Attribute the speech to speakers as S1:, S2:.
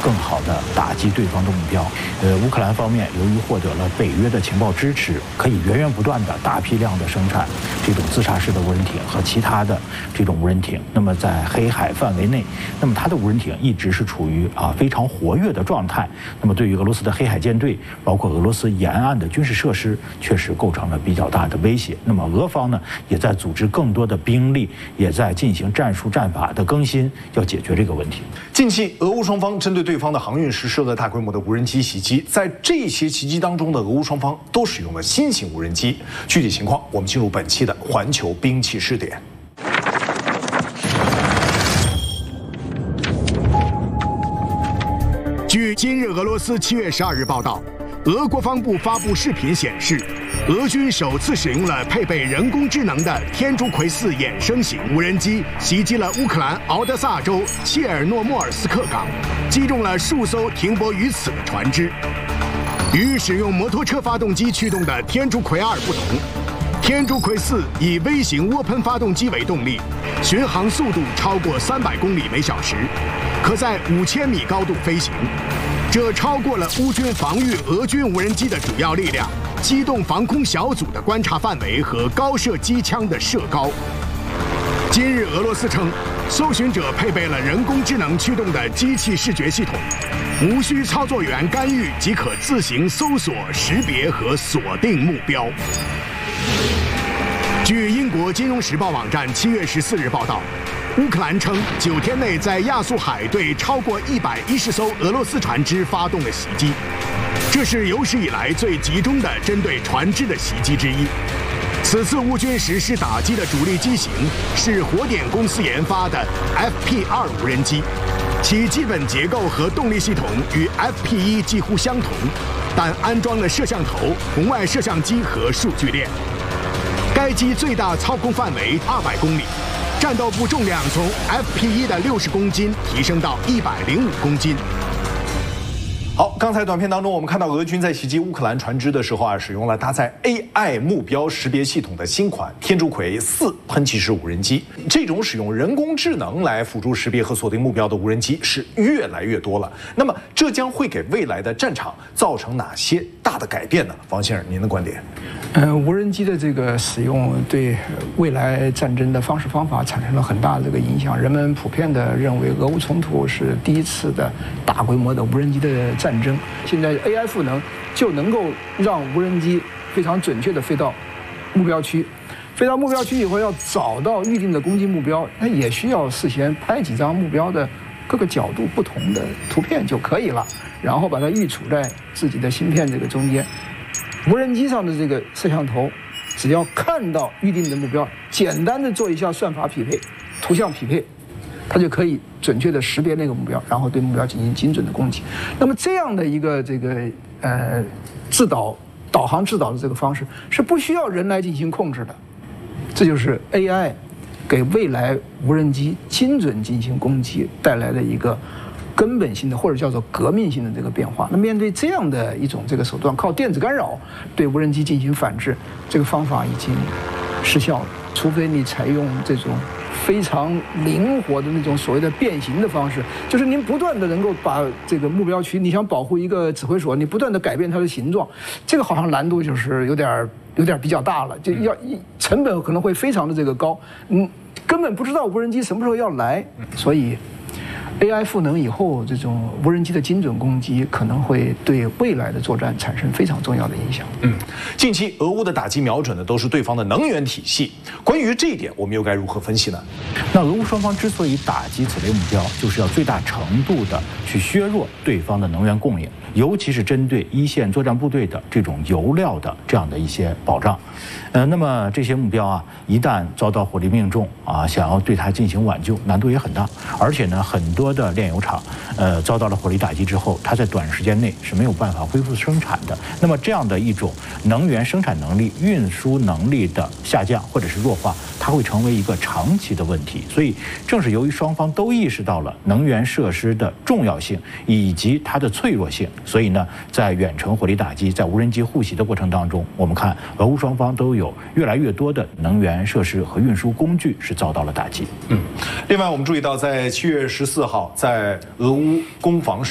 S1: 更好的打击对方的目标。乌克兰方面由于获得了北约的情报支持，可以源源不断的大批量的生产这种自杀式的无人艇和其他的这种无人艇。那么在黑海范围内，那么它的无人艇一直是处于非常活跃的状态。那么对于俄罗斯的黑海舰队，包括俄罗斯沿岸的军事设施，确实构成了比较大的威胁。那么俄方呢，也在组织更多的兵力，也在进行战术战法的更新，要解决这个问题。
S2: 近期，俄乌双方针对对方的航运实施了大规模的无人机袭击，在这些袭击当中的俄乌双方都使用了新型无人机。具体情况，我们进入本期的环球兵器试点。
S3: 据今日俄罗斯7月12日报道，俄国防部发布视频显示，俄军首次使用了配备人工智能的天竺葵4衍生型无人机，袭击了乌克兰敖德萨州切尔诺莫尔斯克港，击中了数艘停泊于此的船只。与使用摩托车发动机驱动的天竺葵2不同，天竺葵4以微型涡喷发动机为动力，巡航速度超过300公里每小时，可在5000米高度飞行。这超过了乌军防御俄军无人机的主要力量，机动防空小组的观察范围和高射机枪的射高。今日俄罗斯称，搜寻者配备了人工智能驱动的机器视觉系统，无需操作员干预即可自行搜索、识别和锁定目标。据英国《金融时报》网站7月14日报道，乌克兰称9天内在亚速海对超过110艘俄罗斯船只发动了袭击，这是有史以来最集中的针对船只的袭击之一。此次乌军实施打击的主力机型是火点公司研发的 FP2 无人机，其基本结构和动力系统与 FP1 几乎相同，但安装了摄像头、红外摄像机和数据链。该机最大操控范围200公里，战斗部重量从 FP1 的60公斤提升到105公斤。
S2: 好，刚才短片当中我们看到俄军在袭击乌克兰船只的时候使用了搭载 AI 目标识别系统的新款天竺葵4喷气式无人机。这种使用人工智能来辅助识别和锁定目标的无人机是越来越多了。那么这将会给未来的战场造成哪些大的改变呢？王先生，您的观点？
S4: 无人机的这个使用对未来战争的方式方法产生了很大的这个影响。人们普遍的认为，俄乌冲突是第一次的大规模的无人机的战争。现在 AI 赋能就能够让无人机非常准确地飞到目标区，飞到目标区以后要找到预定的攻击目标，那也需要事先拍几张目标的各个角度不同的图片就可以了，然后把它预储在自己的芯片这个中间。无人机上的这个摄像头，只要看到预定的目标，简单的做一下算法匹配、图像匹配，它就可以准确的识别那个目标，然后对目标进行精准的攻击。那么这样的一个导航制导的这个方式是不需要人来进行控制的，这就是 AI 给未来无人机精准进行攻击带来的一个根本性的或者叫做革命性的这个变化。那面对这样的一种这个手段，靠电子干扰对无人机进行反制，这个方法已经失效了。除非你采用这种非常灵活的那种所谓的变形的方式，就是您不断的能够把这个目标区，你想保护一个指挥所，你不断的改变它的形状，这个好像难度就是有点比较大了，就要成本可能会非常的这个高，根本不知道无人机什么时候要来，所以AI 赋能以后，这种无人机的精准攻击可能会对未来的作战产生非常重要的影响。
S2: 近期俄乌的打击瞄准的都是对方的能源体系，关于这一点，我们又该如何分析呢？
S1: 那俄乌双方之所以打击此类目标，就是要最大程度的去削弱对方的能源供应，尤其是针对一线作战部队的这种油料的这样的一些保障。那么这些目标一旦遭到火力命中想要对它进行挽救，难度也很大。而且呢，很多的炼油厂遭到了火力打击之后，它在短时间内是没有办法恢复生产的。那么这样的一种能源生产能力、运输能力的下降或者是弱化，它会成为一个长期的问题。所以正是由于双方都意识到了能源设施的重要性以及它的脆弱性，所以呢，在远程火力打击、在无人机互袭的过程当中，我们看俄乌双方都有越来越多的能源设施和运输工具是遭到了打击。
S2: 另外我们注意到，在7月14号，在俄乌攻防